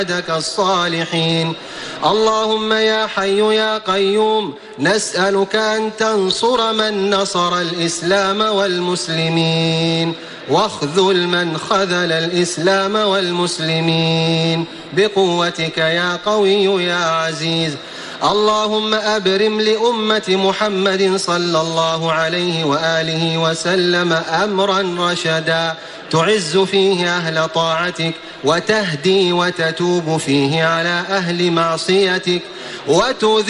عبادك الصالحين. اللهم يا حي يا قيوم نسألك أن تنصر من نصر الإسلام والمسلمين، واخذل من خذل الإسلام والمسلمين بقوتك يا قوي يا عزيز. اللهم أبرم لأمة محمد صلى الله عليه وآله وسلم أمرا رشدا تعز فيه أهل طاعتك، وتهدي وتتوب فيه على أهل معصيتك،